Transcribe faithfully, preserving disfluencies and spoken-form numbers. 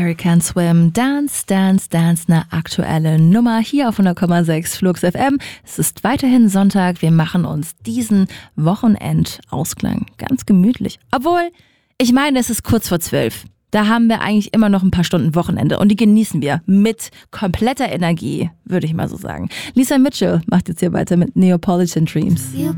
American Swim, Dance, Dance, Dance, eine aktuelle Nummer hier auf hundert Komma sechs Flux F M. Es ist weiterhin Sonntag, wir machen uns diesen Wochenendausklang ganz gemütlich. Obwohl, ich meine, es ist kurz vor zwölf. Da haben wir eigentlich immer noch ein paar Stunden Wochenende und die genießen wir mit kompletter Energie, würde ich mal so sagen. Lisa Mitchell macht jetzt hier weiter mit Neapolitan Dreams. You